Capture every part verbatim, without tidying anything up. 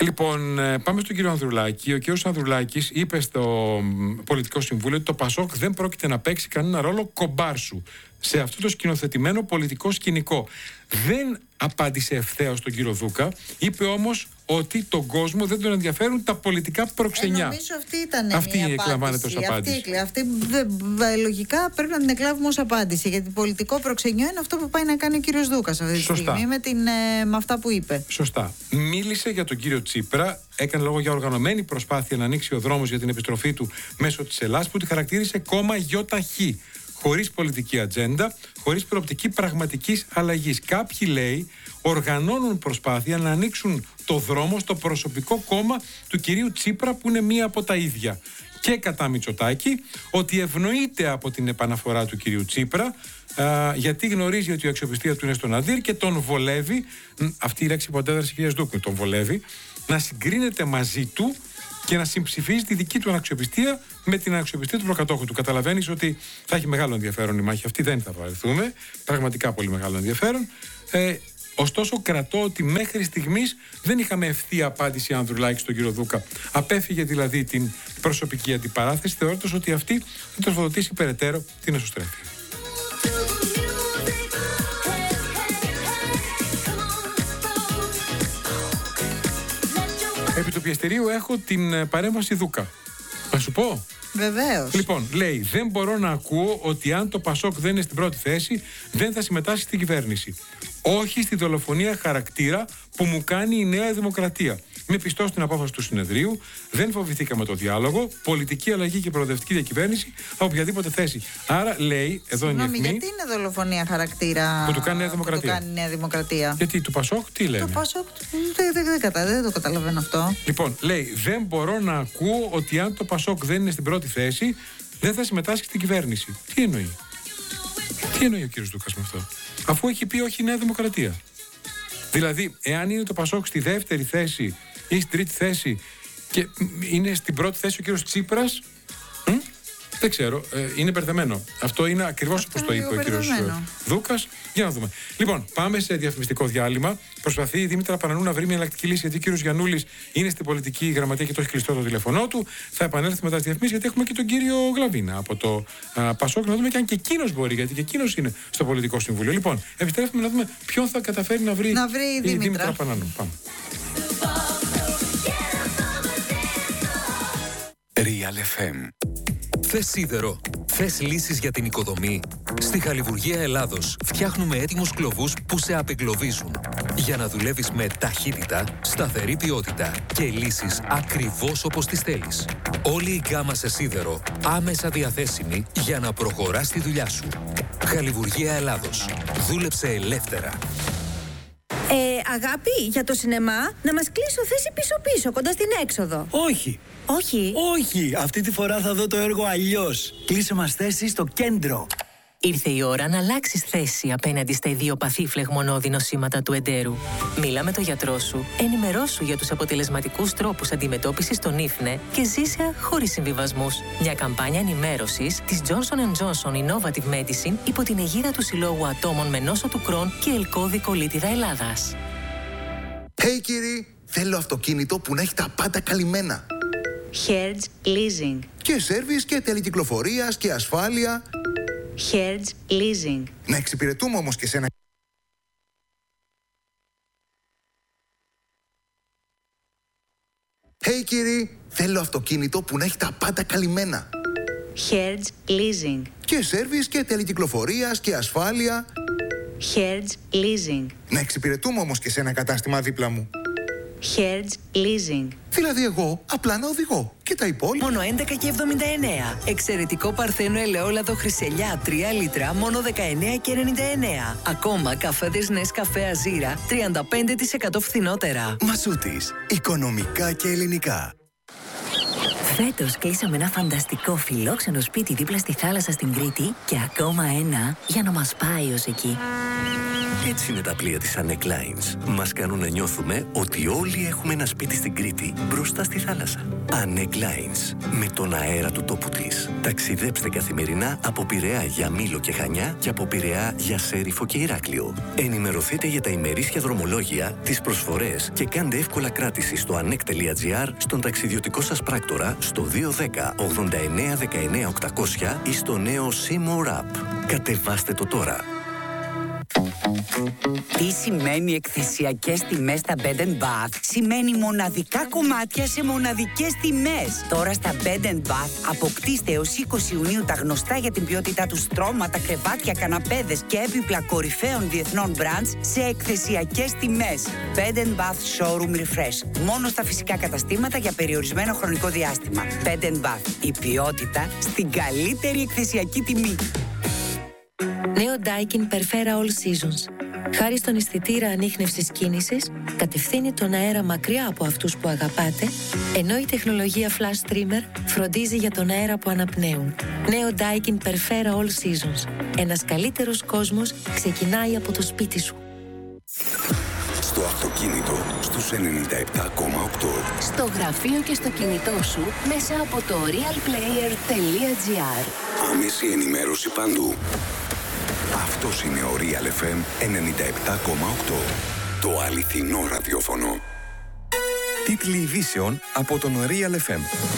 Λοιπόν, πάμε στον κύριο Ανδρουλάκη. Ο κύριος Ανδρουλάκης είπε στο Πολιτικό Συμβούλιο ότι το Πασόκ δεν πρόκειται να παίξει κανένα ρόλο κομπάρσου σε αυτό το σκηνοθετημένο πολιτικό σκηνικό. Δεν απάντησε ευθέως τον κύριο Δούκα, είπε όμως ότι τον κόσμο δεν τον ενδιαφέρουν τα πολιτικά προξενιά. Ε, νομίζω αυτή ήταν αυτή μια εκλαμβάνεται ως απάντηση. Αυτή, αυτή δε, δε, λογικά πρέπει να την εκλάβουμε ως απάντηση. Γιατί πολιτικό προξενιό είναι αυτό που πάει να κάνει ο κύριος Δούκας αυτή τη Σωστά. στιγμή με, την, ε, με αυτά που είπε. Σωστά. Μίλησε για τον κύριο Τσίπρα, έκανε λόγο για οργανωμένη προσπάθεια να ανοίξει ο δρόμος για την επιστροφή του μέσω της Ελλάδας, που τη χαρακτήρισε κόμμα ΙΧ. Χωρίς πολιτική ατζέντα, χωρίς προοπτική πραγματικής αλλαγής. Κάποιοι, λέει, οργανώνουν προσπάθεια να ανοίξουν το δρόμο στο προσωπικό κόμμα του κυρίου Τσίπρα, που είναι μία από τα ίδια. Και κατά Μητσοτάκη, ότι ευνοείται από την επαναφορά του κυρίου Τσίπρα, α, γιατί γνωρίζει ότι η αξιοπιστία του είναι στον Αντίρ και τον βολεύει, αυτή η λέξη που αντέδρασε η κυρία Σδούκου, τον βολεύει, να συγκρίνεται μαζί του και να συμψηφίζει τη δική του αναξιοπιστία με την αναξιοπιστία του προκατόχου του. Καταλαβαίνεις ότι θα έχει μεγάλο ενδιαφέρον η μάχη αυτή, δεν θα παρελθούμε. Πραγματικά πολύ μεγάλο ενδιαφέρον. Ε, ωστόσο, κρατώ ότι μέχρι στιγμής δεν είχαμε ευθεία απάντηση Ανδρουλάκη στον κύριο Δούκα. Απέφυγε δηλαδή την προσωπική αντιπαράθεση, θεωρώντας ότι αυτή θα τροφοδοτήσει περαιτέρω την εσωστρέφεια. Επί του πιεστηρίου έχω την παρέμβαση Δούκα. Να σου πω. Βεβαίως. Λοιπόν, λέει, δεν μπορώ να ακούω ότι αν το Πασόκ δεν είναι στην πρώτη θέση, δεν θα συμμετάσχει στην κυβέρνηση. Όχι στη δολοφονία χαρακτήρα που μου κάνει η Νέα Δημοκρατία. Είμαι πιστός στην απόφαση του συνεδρίου, δεν φοβηθήκαμε το διάλογο, πολιτική αλλαγή και προοδευτική διακυβέρνηση από οποιαδήποτε θέση. Άρα, λέει, εδώ είναι η αιχμή. Γιατί είναι δολοφονία χαρακτήρα που του κάνει η Νέα Δημοκρατία. Που του κάνει η Νέα Δημοκρατία. Γιατί του Πασόκ τι λένε. Το Πασόκ δεν, δεν, δεν, δεν, δεν το καταλαβαίνω αυτό. Λοιπόν, λέει, δεν μπορώ να ακούω ότι αν το Πασόκ δεν είναι στην πρώτη θέση, δεν θα συμμετάσχει στην κυβέρνηση. Τι εννοεί. Τι εννοεί ο κύριος Δούκας με αυτό. Αφού έχει πει όχι η Νέα Δημοκρατία. Δηλαδή, εάν είναι το Πασόκ στη δεύτερη θέση ή στην τρίτη θέση και είναι στην πρώτη θέση ο κύριος Τσίπρας, μ? δεν ξέρω, ε, είναι μπερδεμένο. Αυτό είναι ακριβώς όπως το είπε ο κύριος Δούκας. Για να δούμε. Λοιπόν, πάμε σε διαφημιστικό διάλειμμα. Προσπαθεί η Δήμητρα Πανανού να βρει μια εναλλακτική λύση, γιατί ο κύριος Γιαννούλης είναι στην πολιτική γραμματεία και το έχει κλειστό το τηλέφωνό του. Θα επανέλθει μετά τις διαφημίσεις, γιατί έχουμε και τον κύριο Γλαβίνα από το α, Πασόκ, να δούμε και αν και εκείνος μπορεί, γιατί και εκείνος είναι στο Πολιτικό Συμβούλιο. Λοιπόν, επιστρέφουμε να δούμε ποιον θα καταφέρει να βρει, να βρει η, η Δήμητρα. Δήμητρα Πανανού. Πάμε. Real εφ εμ. Θες σίδερο, θες λύσεις για την οικοδομή. Στη Χαλιβουργία Ελλάδος φτιάχνουμε έτοιμους κλωβούς που σε απεγκλωβίζουν. Για να δουλεύεις με ταχύτητα, σταθερή ποιότητα και λύσεις ακριβώς όπως τις θέλεις. Όλη η γκάμα σε σίδερο άμεσα διαθέσιμη για να προχωράς τη δουλειά σου. Χαλιβουργία Ελλάδος. Δούλεψε ελεύθερα. Ε, αγάπη, για το σινεμά, να μας κλείσω θέση πίσω-πίσω, κοντά στην έξοδο. Όχι. Όχι. Όχι, αυτή τη φορά θα δω το έργο αλλιώς. Κλείσε μας θέση στο κέντρο. Ήρθε η ώρα να αλλάξεις θέση απέναντι στα ιδιοπαθή φλεγμονώδη νοσήματα του εντέρου. Μίλα με τον γιατρό σου, ενημερώσου για τους αποτελεσματικούς τρόπους αντιμετώπισης των ίφνε και ζήσε χωρίς συμβιβασμούς. Μια καμπάνια ενημέρωσης της Johnson εντ Johnson Innovative Medicine υπό την αιγίδα του Συλλόγου Ατόμων με νόσο του Κρόν και ελκώδη κολίτιδα Ελλάδας. Hey κύριοι, θέλω αυτοκίνητο που να έχει τα πάντα καλυμμένα. Hertz Leasing. Και σέρβις και τελεκυκλοφορίας και ασφάλεια. Hertz Leasing. Να εξυπηρετούμε όμως και σε ένα... Hey κύριοι, θέλω αυτοκίνητο που να έχει τα πάντα καλυμμένα. Hertz Leasing. Και σέρβις και τελεκυκλοφορίας και ασφάλεια. Hertz Leasing. Να εξυπηρετούμε όμως και σε ένα κατάστημα δίπλα μου. Hertz Leasing. Δηλαδή εγώ απλά να οδηγώ και τα υπόλοιπα. Μόνο έντεκα και εβδομήντα εννέα. Εξαιρετικό παρθένο ελαιόλαδο χρυσελιά τρία λίτρα, μόνο δεκαεννέα και ενενήντα εννέα. Ακόμα καφέδες Νεσκαφέ Αζίρα τριάντα πέντε τοις εκατό φθηνότερα. Μασούτης. Οικονομικά και ελληνικά. Φέτος κλείσαμε ένα φανταστικό φιλόξενο σπίτι δίπλα στη θάλασσα στην Κρήτη και ακόμα ένα για να μας πάει ως εκεί. Έτσι είναι τα πλοία της Anek Lines. Μας κάνουν να νιώθουμε ότι όλοι έχουμε ένα σπίτι στην Κρήτη, μπροστά στη θάλασσα. Anek Lines. Με τον αέρα του τόπου της. Ταξιδέψτε καθημερινά από Πειραιά για Μήλο και Χανιά και από Πειραιά για Σέριφο και Ηράκλειο. Ενημερωθείτε για τα ημερήσια δρομολόγια, τις προσφορές και κάντε εύκολα κράτηση στο anek τελεία gr, στον ταξιδιωτικό σας πράκτορα, στο δύο ένα μηδέν ογδόντα εννέα δεκαεννέα οκτακόσια ή στο νέο Seymour App. Κατεβάστε το τώρα. Τι σημαίνει εκθεσιακές τιμές στα Bed and Bath? Σημαίνει μοναδικά κομμάτια σε μοναδικές τιμές. Τώρα στα Bed and Bath αποκτήστε έως είκοσι Ιουνίου τα γνωστά για την ποιότητά του στρώματα, κρεβάτια, καναπέδες και έπιπλα κορυφαίων διεθνών brands σε εκθεσιακές τιμές. Bed and Bath Showroom Refresh. Μόνο στα φυσικά καταστήματα για περιορισμένο χρονικό διάστημα. Bed and Bath. Η ποιότητα στην καλύτερη εκθεσιακή τιμή. Νέο Daikin Perfera All Seasons. Χάρη στον αισθητήρα ανίχνευσης κίνησης, κατευθύνει τον αέρα μακριά από αυτούς που αγαπάτε, ενώ η τεχνολογία Flash Trimmer φροντίζει για τον αέρα που αναπνέουν. Νέο Daikin Perfera All Seasons. Ένας καλύτερος κόσμος ξεκινάει από το σπίτι σου. Στο αυτοκίνητο, στους ενενήντα επτά κόμμα οκτώ. Στο γραφείο και στο κινητό σου, μέσα από το real player τελεία gr. Άμεση ενημέρωση παντού. Αυτός είναι ο Real εφ εμ ενενήντα επτά κόμμα οκτώ. Το αληθινό ραδιόφωνο. Τίτλοι ειδήσεων από τον Real εφ εμ.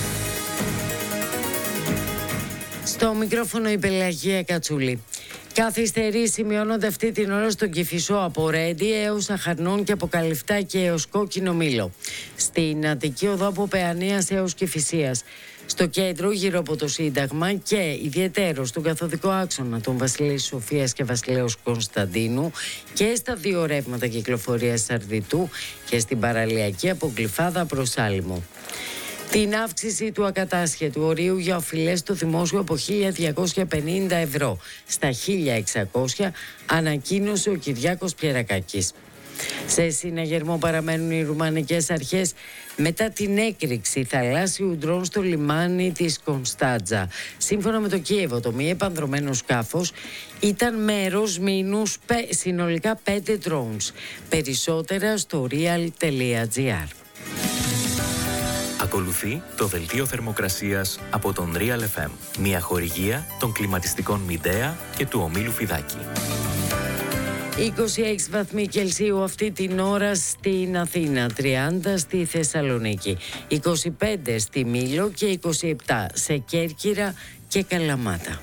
Στο μικρόφωνο η Πελαγία Κατσούλη. Καθυστερεί σημειώνονται αυτή την ώρα στον Κηφισό από Ρέντι έως Αχαρνών και από Καλυφτάκι έως Κόκκινο Μήλο. Στην Αττική Οδό από Παιανίας έως Κηφισίας. Στο κέντρο γύρω από το Σύνταγμα και ιδιαιτέρως στον καθοδικό άξονα των Βασιλέης Σοφίας και Βασιλέως Κωνσταντίνου και στα δύο ρεύματα κυκλοφορίας Σαρδιτού και στην παραλιακή από Γλυφάδα προς Άλυμο. Την αύξηση του ακατάσχετου ορίου για οφειλές στο δημόσιο από χίλια διακόσια πενήντα ευρώ στα χίλια εξακόσια ανακοίνωσε ο Κυριάκος Πιερακάκης. Σε συναγερμό παραμένουν οι ρουμανικές αρχές μετά την έκρηξη θαλάσσιου ντρόν στο λιμάνι της Κωνσταντζα. Σύμφωνα με το Κίεβο, το μη επανδρωμένο σκάφος ήταν μέρος μήνους συνολικά πέντε drones. Περισσότερα στο real τελεία gr. Ακολουθεί το δελτίο θερμοκρασίας από τον Real εφ εμ, μια χορηγία των κλιματιστικών Midea και του ομίλου Φιδάκη. είκοσι έξι βαθμοί Κελσίου αυτή την ώρα στην Αθήνα, τριάντα στη Θεσσαλονίκη, είκοσι πέντε στη Μήλο και είκοσι επτά σε Κέρκυρα και Καλαμάτα.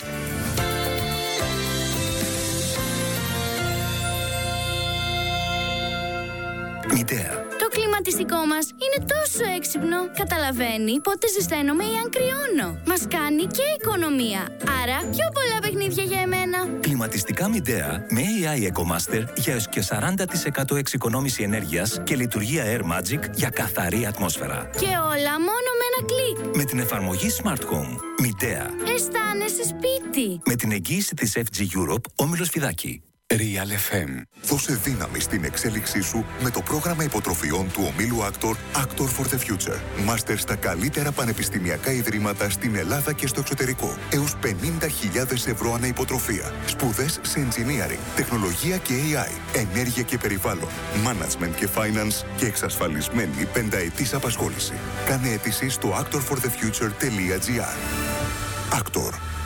Midea. Το κλιματιστικό μας είναι τόσο έξυπνο. Καταλαβαίνει πότε ζεσταίνομαι ή αν κρυώνω. Μας κάνει και οικονομία. Άρα πιο πολλά παιχνίδια για εμένα. Κλιματιστικά Midea με έι άι EcoMaster για έως και σαράντα τοις εκατό εξοικονόμηση ενέργειας και λειτουργία Air Magic για καθαρή ατμόσφαιρα. Και όλα μόνο με ένα κλικ. Με την εφαρμογή Smart Home. Midea. Αισθάνεσαι σπίτι. Με την εγγύηση της εφ τζι Europe, όμιλος Φιδάκη. Real εφ εμ. Δώσε δύναμη στην εξέλιξή σου με το πρόγραμμα υποτροφιών του ομίλου Actor, Actor for the Future. Μάστερ στα καλύτερα πανεπιστημιακά ιδρύματα στην Ελλάδα και στο εξωτερικό. Έως πενήντα χιλιάδες ευρώ ανά υποτροφία. Σπουδές σε engineering, τεχνολογία και έι άι, ενέργεια και περιβάλλον, management και finance και εξασφαλισμένη πενταετής απασχόληση. Κάνε αίτηση στο actor for the future τελεία gr. Actor.